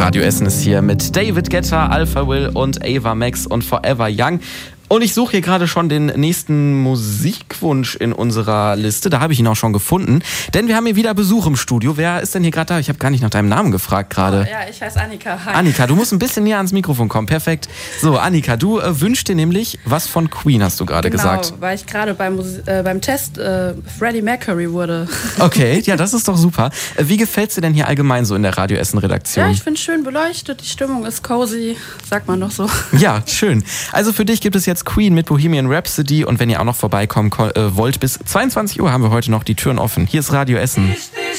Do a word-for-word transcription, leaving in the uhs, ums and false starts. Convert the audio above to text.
Radio Essen ist hier mit David Guetta, Alpha Will und Ava Max und Forever Young. Und ich suche hier gerade schon den nächsten Musikwunsch in unserer Liste. Da habe ich ihn auch schon gefunden. Denn wir haben hier wieder Besuch im Studio. Wer ist denn hier gerade da? Ich habe gar nicht nach deinem Namen gefragt gerade. Oh, ja, ich heiße Annika. Hi. Annika, du musst ein bisschen näher ans Mikrofon kommen. Perfekt. So, Annika, du äh, wünschst dir nämlich was von Queen, hast du gerade genau, gesagt. Weil ich gerade beim, äh, beim Test äh, Freddie Mercury wurde. Okay, ja, das ist doch super. Äh, wie gefällt's dir denn hier allgemein so in der Radio Essen-Redaktion? Ja, ich finde es schön beleuchtet. Die Stimmung ist cozy, sagt man noch so. Ja, schön. Also für dich gibt es jetzt Queen mit Bohemian Rhapsody und wenn ihr auch noch vorbeikommen ko- äh, wollt, bis zweiundzwanzig Uhr haben wir heute noch die Türen offen. Hier ist Radio Essen.